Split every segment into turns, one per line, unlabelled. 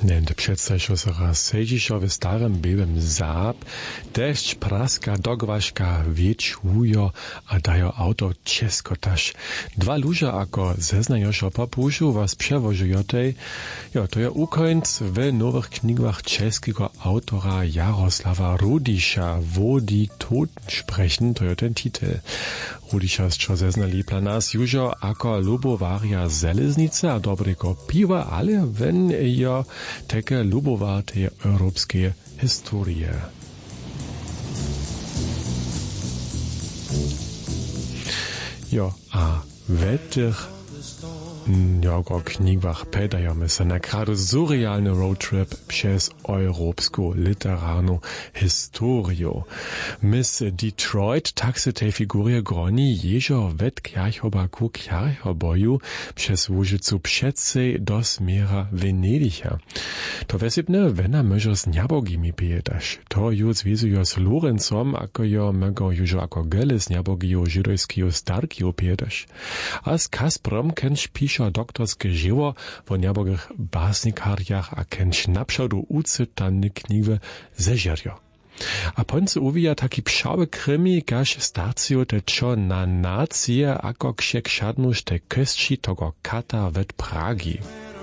Nie, to przedstawiło się raz siedzisz w starym białym Saab, deszcz praska, dogwaśka, wieczujo, a dajo auto czeskotaż. Dwa luże, ako zeznajosz o papużu, was przewożujotej, jo, to je ukońc w nowych knigach czeskiego autora Jaroslava Rudisza, Wodi Toten sprechen, to je ten titel. Rudisza jest zeznali planas jużo, ako lubowaria Zeleznice, a dobrego piwa, ale wenn jo takie lubowate europejskie historie. Jo, a w tych knigach pedajemy się na kradu surrealny roadtrip przez europejską literarną historię. Mis Detroit tak se tej figurie groni jeżo wet kjarchobaku kjarchoboju przez Łużycu przedcej do smiera Venedicha. To wesybne wena może z niabogimi pijetaš. To ju zwizujo z Lorencom, ako jo mego jużo ako gele z niabogiju żydojskiego starkiu pijetaš. A z Kasprem kenš pišo doktorske żyło w niabogich basnikariach a kenš napšał do ucytane knigwe zežerjo. A pońce uwija taki pšały krymi, gaž starcio te čo na nacije, ako ksiek šadnuš te köstši togo kata wet Pragi.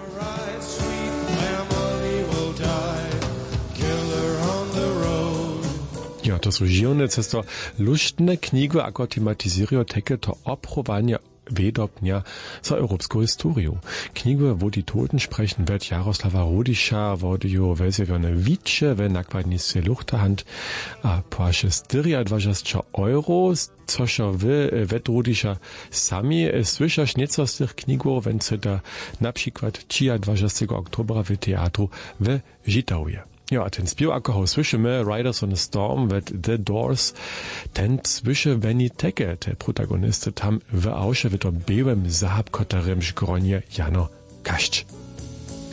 Ja, to są žiwne cesto luštne knjige, ako tematizirio teke to oprowanie wedobnia za europejską historię. Knjige, wo die Toten sprechen, wird Jaroslava Rudisza, wodio welsewione wicze, we nakładnictwie Luchterhand, a płasze styria 20 euro, cożo wy, wet Rudisza sami słyszasz nieco z tych knigów, wenn se da na przykład 20 oktobra w teatru w Żitałuje. Ja, a ten spiel, ako ho słyszymy, Riders on the Storm, with The Doors, ten słyszy Wenny Teke, te protagonisty tam w ausze, w to białym Saab, kotarym szgronie Jano Kašč.